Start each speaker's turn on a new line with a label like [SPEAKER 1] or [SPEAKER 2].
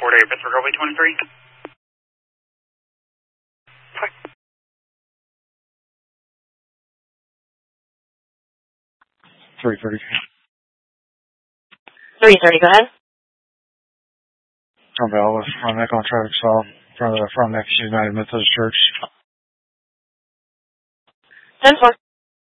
[SPEAKER 1] Fort Air, Pittsburgh, LV 23.
[SPEAKER 2] 330.
[SPEAKER 3] 330, go ahead.
[SPEAKER 2] John Bell with Rhinebeck on traffic stop in front of the Front Memphis United Methodist Church.
[SPEAKER 3] 10-4.